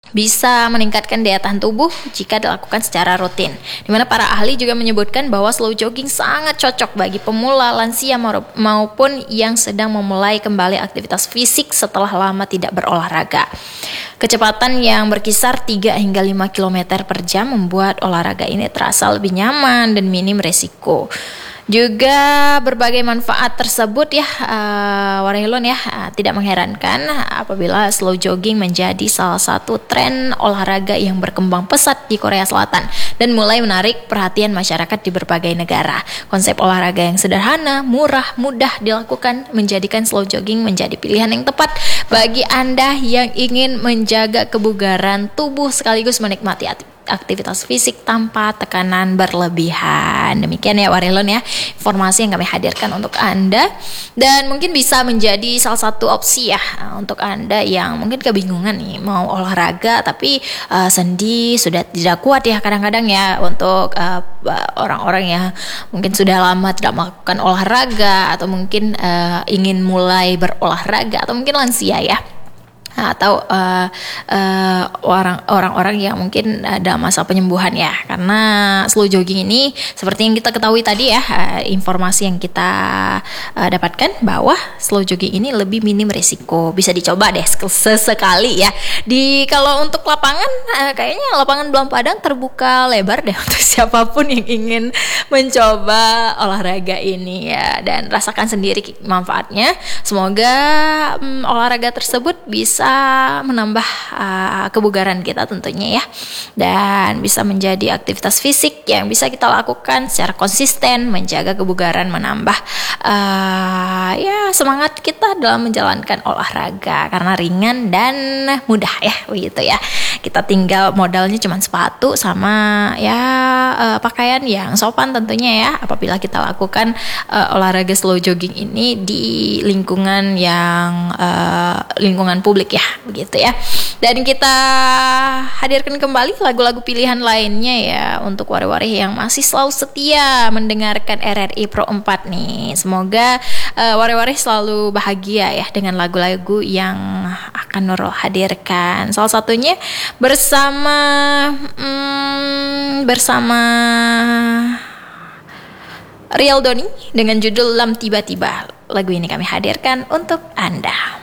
bisa meningkatkan daya tahan tubuh jika dilakukan secara rutin. Dimana para ahli juga menyebutkan bahwa slow jogging sangat cocok bagi pemula, lansia maupun yang sedang memulai kembali aktivitas fisik setelah lama tidak berolahraga. Kecepatan yang berkisar 3 hingga 5 km per jam membuat olahraga ini terasa lebih nyaman dan minim resiko. Juga berbagai manfaat tersebut ya, Warahilun ya, tidak mengherankan apabila slow jogging menjadi salah satu tren olahraga yang berkembang pesat di Korea Selatan dan mulai menarik perhatian masyarakat di berbagai negara. Konsep olahraga yang sederhana, murah, mudah dilakukan menjadikan slow jogging menjadi pilihan yang tepat bagi Anda yang ingin menjaga kebugaran tubuh sekaligus menikmati aktivitas fisik tanpa tekanan berlebihan. Demikian ya Warelon ya, informasi yang kami hadirkan untuk Anda, dan mungkin bisa menjadi salah satu opsi ya untuk Anda yang mungkin kebingungan nih mau olahraga tapi sendi sudah tidak kuat ya kadang-kadang ya, untuk orang-orang yang mungkin sudah lama tidak melakukan olahraga atau mungkin ingin mulai berolahraga, atau mungkin lansia ya, atau orang-orang yang mungkin ada masa penyembuhan ya. Karena slow jogging ini seperti yang kita ketahui tadi ya, informasi yang kita dapatkan bahwa slow jogging ini lebih minim risiko. Bisa dicoba deh sesekali ya. Kalau untuk lapangan, kayaknya lapangan Belang Padang terbuka lebar deh untuk siapapun yang ingin mencoba olahraga ini ya, dan rasakan sendiri manfaatnya. Semoga olahraga tersebut bisa menambah kebugaran kita tentunya ya, dan bisa menjadi aktivitas fisik yang bisa kita lakukan secara konsisten, menjaga kebugaran, menambah ya semangat kita dalam menjalankan olahraga karena ringan dan mudah ya, begitu ya. Kita tinggal modalnya cuma sepatu sama ya pakaian yang sopan tentunya ya, apabila kita lakukan olahraga slow jogging ini di lingkungan yang lingkungan publik ya, begitu ya. Dan kita hadirkan kembali lagu-lagu pilihan lainnya ya untuk wari-wari yang masih selalu setia mendengarkan RRI Pro 4 nih. Semoga wari-wari selalu bahagia ya dengan lagu-lagu yang akan Nurul hadirkan. Salah satunya bersama Riel Doni dengan judul Lam Tiba-Tiba. Lagu ini kami hadirkan untuk Anda.